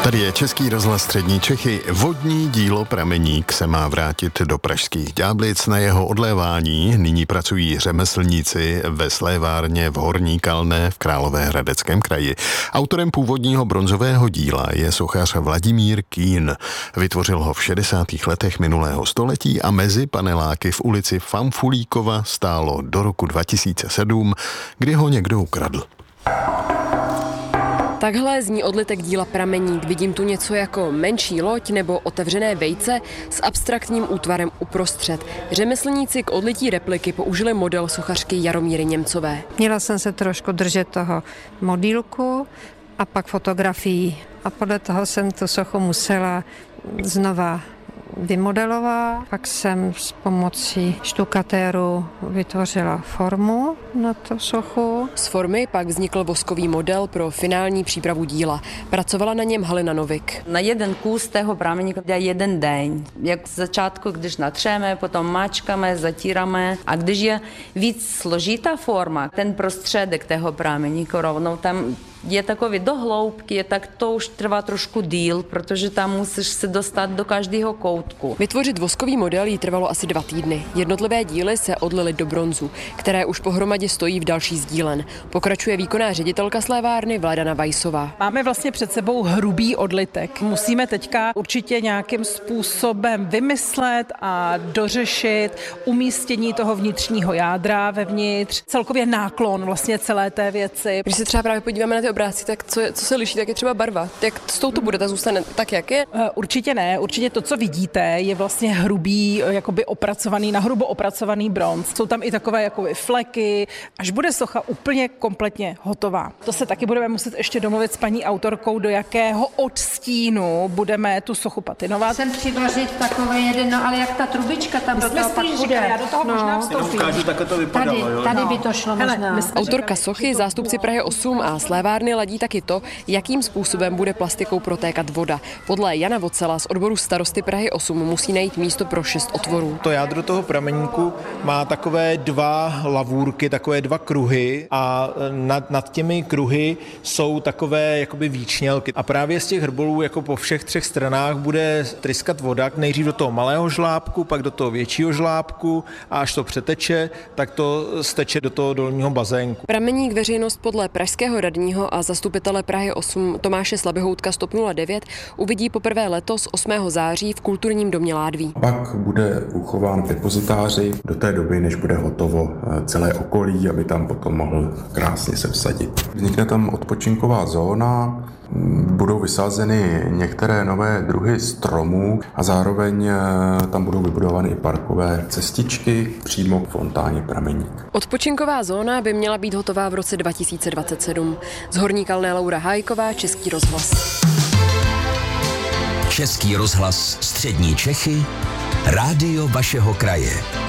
Tady je Český rozhlas Střední Čechy. Vodní dílo Prameník se má vrátit do pražských Ďáblic. Na jeho odlévání nyní pracují řemeslníci ve slévárně v Horní Kalné v Královéhradeckém kraji. Autorem původního bronzového díla je sochař Vladimír Kín. Vytvořil ho v 60. letech minulého století a mezi paneláky v ulici Famfulíkova stálo do roku 2007, kdy ho někdo ukradl. Takhle zní odlitek díla Prameník. Vidím tu něco jako menší loď nebo otevřené vejce s abstraktním útvarem uprostřed. Řemeslníci k odlití repliky použili model sochařky Jaromíry Němcové. Měla jsem se trošku držet toho modílku a pak fotografií. A podle toho jsem tu sochu musela znova vymodelovat. Pak jsem s pomocí štukatéru vytvořila formu na tu sochu. Z formy pak vznikl voskový model pro finální přípravu díla. Pracovala na něm Halina Novik. Na jeden kus toho prameníku jde jeden den. Jak z začátku, když natřeme, potom mačkáme, zatíráme. A když je víc složitá forma, ten prostředek toho prameníku rovnou tam je takový do hloubky, tak to už trvá trošku díl, protože tam musíš se dostat do každého koutku. Vytvořit voskový model jí trvalo asi 2 týdny. Jednotlivé díly se odlily do bronzu, které už pohromadě stojí v další z dílen. Pokračuje výkonná ředitelka slévárny Vladana Vajsová. Máme vlastně před sebou hrubý odlitek. Musíme teďka určitě nějakým způsobem vymyslet a dořešit umístění toho vnitřního jádra vevnitř, celkově náklon vlastně celé té věci. Když se třeba právě podíváme na ty obrázky, tak co se liší, tak je třeba barva. Jak s touto bude, ta zůstane tak, jak je? Určitě ne. Určitě to, co vidíte, je vlastně hrubý, jakoby opracovaný, nahrubo opracovaný bronz. Jsou tam i takové jakoby fleky, až bude socha úplně kompletně hotová. To se taky budeme muset ještě domluvit s paní autorkou, do jakého odstínu budeme tu sochu patinovat. Jsem přivařit takový jeden, no ale jak ta trubička tam do toho pak bude. Já do toho možná vstoupím. Tady by to šlo možná. Autorka sochy, zástupci Prahy 8 a slévárny ladí taky to, jakým způsobem bude plastikou protékat voda. Podle Jana Vocela z odboru starosty Prahy 8 musí najít místo pro 6 otvorů. To jádro toho prameníku má takové 2 lavůrky, takové 2 kruhy a nad těmi kruhy jsou takové jakoby výčnělky. A právě z těch hrbolů jako po všech 3 stranách bude tryskat voda, nejdřív do toho malého žlábku, pak do toho většího žlábku a až to přeteče, tak to steče do toho dolního bazénku. Prameník veřejnost podle pražského radního a zastupitele Prahy 8 Tomáše Slabihoutka z TOP 09 uvidí poprvé letos 8. září v kulturním domě Ládví. Pak bude uchován v depozitáři do té doby, než bude hotovo celé okolí, aby tam potom mohl krásně se vsadit. Vznikne tam odpočinková zóna, budou vysázeny některé nové druhy stromů a zároveň tam budou vybudovány i parkové cestičky přímo k fontáně Prameník. Odpočinková zóna by měla být hotová v roce 2027. Z Horní Kalné Laura Hájková, Český rozhlas. Český rozhlas Střední Čechy, rádio vašeho kraje.